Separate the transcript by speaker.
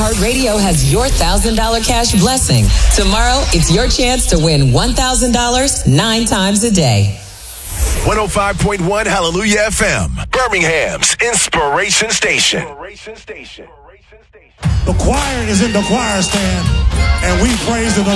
Speaker 1: iHeartRadio has your $1,000 cash blessing. Tomorrow, it's your chance to win $1,000 9 times a day.
Speaker 2: 105.1 Hallelujah FM, Birmingham's Inspiration Station.
Speaker 3: The choir is in the choir stand, and we praise the